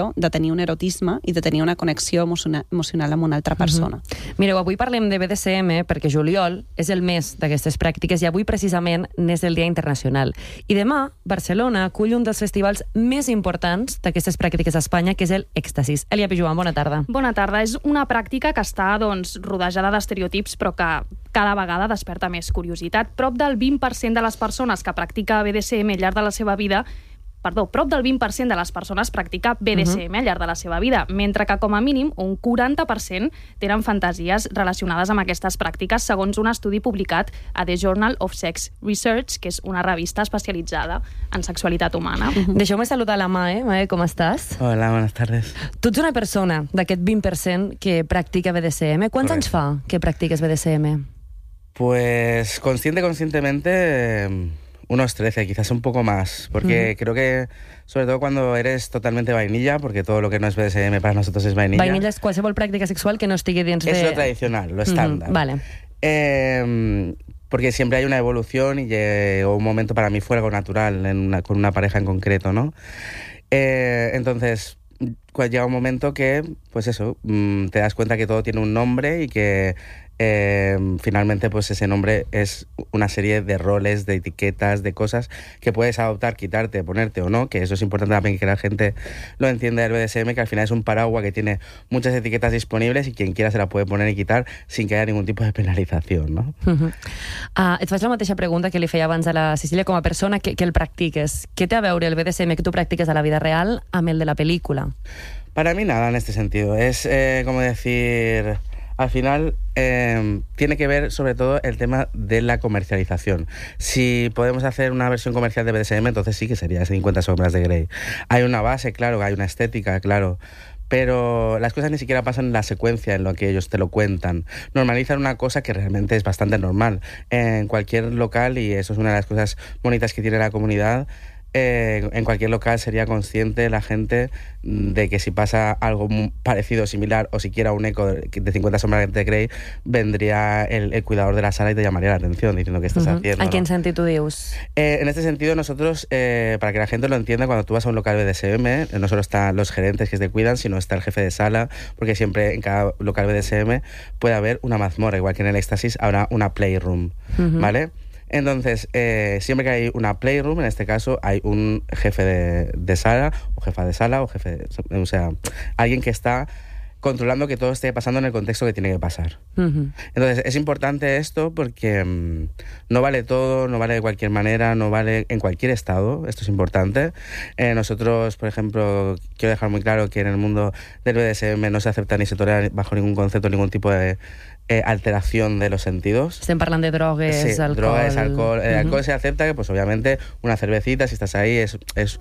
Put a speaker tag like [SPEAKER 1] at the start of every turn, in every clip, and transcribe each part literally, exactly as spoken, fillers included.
[SPEAKER 1] de tenir un erotisme i de tenir una connexió emocional amb una altra persona.
[SPEAKER 2] Mm-hmm. Mireu, avui parlem de B D S M perquè juliol és el mes d'aquestes pràctiques i avui precisament n'és el Dia Internacional. I demà, Barcelona acull un dels festivals més importants d'aquestes pràctiques a Espanya, que és el Èxtasis. Elia Pijuan, bona tarda.
[SPEAKER 3] Bona tarda. És una pràctica que està doncs, rodejada d'estereotips, però que cada vegada desperta més curiositat. Prop del vint per cent de les persones que practica B D S M al llarg de la seva vida Perdó, prop del vint per cent de les persones practica B D S M uh-huh. al llarg de la seva vida, mentre que, com a mínim, un quaranta per cent tenen fantasies relacionades amb aquestes pràctiques, segons un estudi publicat a The Journal of Sex Research, que és una revista especialitzada en sexualitat humana.
[SPEAKER 2] Uh-huh. Deixeu-me saludar la Mae. Mae, com estàs?
[SPEAKER 4] Hola, buenas tardes.
[SPEAKER 2] Tu ets una persona d'aquest vint per cent que practica B D S M. Quants anys fa que practiques B D S M?
[SPEAKER 4] Pues consciente, conscientemente... Unos trece, quizás un poco más, porque mm. creo que, sobre todo cuando eres totalmente vainilla, porque todo lo que no es B D S M para nosotros es vainilla.
[SPEAKER 2] Vainilla és qualsevol pràctica sexual que no estigui dins de...
[SPEAKER 4] Es lo tradicional, lo estándar.
[SPEAKER 2] Mm-hmm. Vale.
[SPEAKER 4] Eh, porque siempre hay una evolución y llegó un momento para mí fue algo natural en una, con una pareja en concreto, ¿no? Eh, entonces, llega un momento que, pues eso, te das cuenta que todo tiene un nombre y que... Eh, finalmente pues ese nombre es una serie de roles, de etiquetas, de cosas que puedes adoptar, quitarte, ponerte o no, que eso es importante también que la gente lo entienda del B D S M, que al final es un paraguas que tiene muchas etiquetas disponibles y quien quiera se la puede poner y quitar sin que haya ningún tipo de penalización, ¿no?
[SPEAKER 2] Uh-huh. Uh, et faig la mateixa pregunta que li feia abans a la Cecília, com a persona que, que el practiques. Què té a veure el B D S M que tu practiques a la vida real amb el de la pel·lícula?
[SPEAKER 4] Para mí nada en este sentido. Es eh, como decir... Al final, eh, tiene que ver sobre todo el tema de la comercialización. Si podemos hacer una versión comercial de B D S M, entonces sí que sería cincuenta sombras de Grey. Hay una base, claro, hay una estética, claro, pero las cosas ni siquiera pasan en la secuencia en lo que ellos te lo cuentan. Normalizan una cosa que realmente es bastante normal en cualquier local, y eso es una de las cosas bonitas que tiene la comunidad. Eh, en cualquier local sería consciente la gente de que si pasa algo parecido, similar o siquiera un eco de, de cincuenta sombras de Grey, vendría el, el cuidador de la sala y te llamaría la atención diciendo que estás uh-huh. haciendo.
[SPEAKER 2] ¿A
[SPEAKER 4] ¿no?
[SPEAKER 2] quin sentit ho dius?
[SPEAKER 4] Eh, en este sentido nosotros, eh, para que la gente lo entienda, cuando tú vas a un local B D S M, no solo están los gerentes que te cuidan, sino está el jefe de sala, porque siempre en cada local B D S M puede haber una mazmorra, igual que en el Éxtasis habrá una playroom, uh-huh. ¿vale? Entonces, eh, siempre que hay una playroom, en este caso, hay un jefe de, de sala, o jefa de sala, o jefe de, o sea, alguien que está controlando que todo esté pasando en el contexto que tiene que pasar. Uh-huh. Entonces, es importante esto porque mmm, no vale todo, no vale de cualquier manera, no vale en cualquier estado, esto es importante. Eh, nosotros, por ejemplo, quiero dejar muy claro que en el mundo del B D S M no se acepta ni se tolera bajo ningún concepto, ningún tipo de eh, alteración de los sentidos.
[SPEAKER 2] Estem parlant de drogues,
[SPEAKER 4] sí,
[SPEAKER 2] alcohol...
[SPEAKER 4] drogues, alcohol. El uh-huh. alcohol se acepta, que pues obviamente una cervecita, si estás ahí, es... es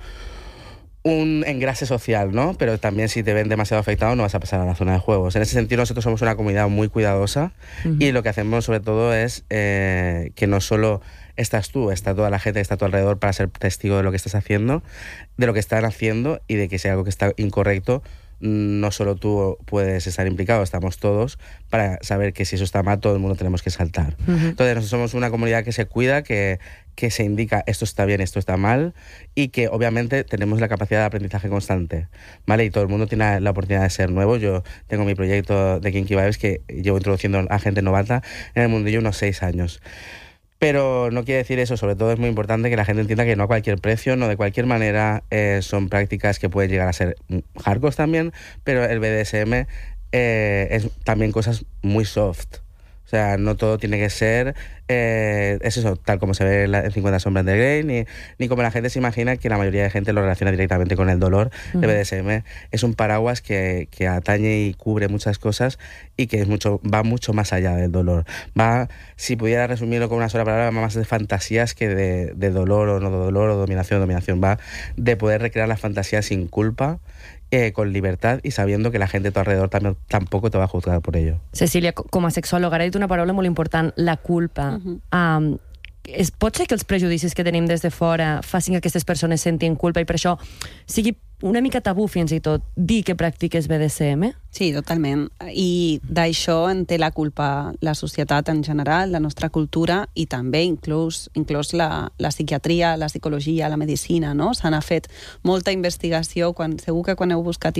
[SPEAKER 4] un engrase social, ¿no? Pero también si te ven demasiado afectado no vas a pasar a la zona de juegos. En ese sentido nosotros somos una comunidad muy cuidadosa uh-huh. y lo que hacemos sobre todo es eh, que no solo estás tú, está toda la gente que está a tu alrededor para ser testigo de lo que estás haciendo, de lo que están haciendo y de que si hay algo que está incorrecto, no solo tú puedes estar implicado, estamos todos para saber que si eso está mal, todo el mundo tenemos que saltar. Uh-huh. Entonces nosotros somos una comunidad que se cuida, que, que se indica esto está bien, esto está mal, y que obviamente tenemos la capacidad de aprendizaje constante, ¿vale? Y todo el mundo tiene la oportunidad de ser nuevo. Yo tengo mi proyecto de Kinky Vibes que llevo introduciendo a gente novata en el mundillo unos seis años. Pero no quiere decir eso, sobre todo es muy importante que la gente entienda que no a cualquier precio, no de cualquier manera, eh, son prácticas que pueden llegar a ser hardcore también, pero el B D S M eh, es también cosas muy soft. O sea, no todo tiene que ser, eh, es eso, tal como se ve en cincuenta sombras de Grey, ni, ni como la gente se imagina, que la mayoría de gente lo relaciona directamente con el dolor. Uh-huh. El B D S M es un paraguas que, que atañe y cubre muchas cosas y que es mucho, va mucho más allá del dolor. Va, si pudiera resumirlo con una sola palabra, va más de fantasías que de, de dolor o no de dolor o dominación o dominación. Va de poder recrear las fantasías sin culpa, Eh, con libertad y sabiendo que la gente a tu alrededor también, tampoco te va a juzgar por ello.
[SPEAKER 2] Cecília, com a sexòloga, ara he dit una paraula molt important, la culpa. Uh-huh. Um, es, pot ser que els prejudicis que tenim des de fora facin que aquestes persones sentin culpa i per això sigui una mica tabú fins i tot dir que practiques B D S M?
[SPEAKER 1] Sí, totalment. I d'això en té la culpa la societat en general, la nostra cultura i també inclús, inclús la, la psiquiatria, la psicologia, la medicina, no? S'han fet molta investigació, quan, segur que quan heu buscat